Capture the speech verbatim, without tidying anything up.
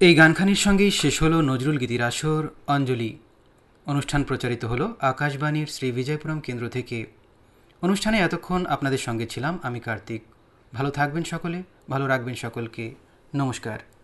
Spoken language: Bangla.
এই গানখানির সঙ্গেই শেষ হলো নজরুল গীতির আসর অঞ্জলি। অনুষ্ঠান প্রচারিত হলো আকাশবাণীর শ্রী বিজয়পুরম কেন্দ্র থেকে। অনুষ্ঠানে এতক্ষণ আপনাদের সঙ্গে ছিলাম আমি কার্তিক। ভালো থাকবেন সকলে, ভালো রাখবেন সকলকে। নমস্কার।